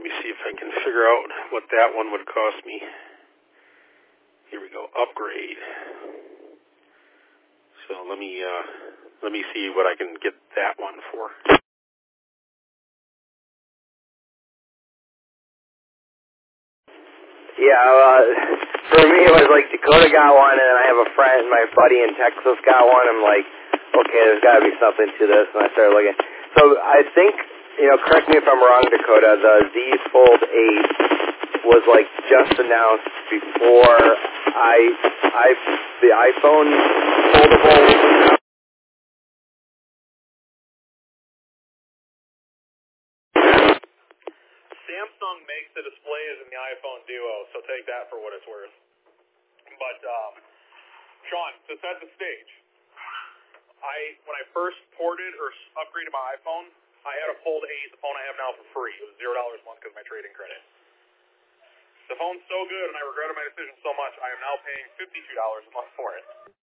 me see if I can figure out what that one would cost me. Here we go, upgrade. So let me see what I can get that one for. Yeah, for me it was like Dakota got one, and then I have a friend, my buddy in Texas got one. I'm like, okay, there's got to be something to this, and I started looking. So I think, correct me if I'm wrong, Dakota, the Z Fold 8 was like just announced before the iPhone foldable. Samsung makes the displays in the iPhone Duo, so take that for what it's worth. But, Sean, to set the stage, when I first ported or upgraded my iPhone, I had a Fold 8, the phone I have now, for free. It was $0 a month because of my trading credit. The phone's so good, and I regretted my decision so much, I am now paying $52 a month for it.